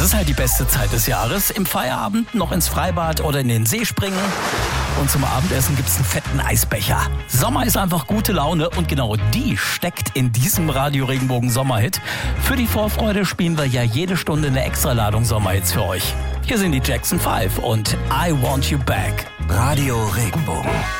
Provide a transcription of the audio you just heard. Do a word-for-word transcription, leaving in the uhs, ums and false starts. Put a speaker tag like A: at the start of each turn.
A: ist halt die beste Zeit des Jahres. Im Feierabend noch ins Freibad oder in den See springen. Und zum Abendessen gibt's einen fetten Eisbecher. Sommer ist einfach gute Laune und genau die steckt in diesem Radio Regenbogen Sommerhit. Für die Vorfreude spielen wir ja jede Stunde eine Extraladung Sommerhits für euch. Hier sind die Jackson Five und I Want You Back.
B: Radio Regenbogen.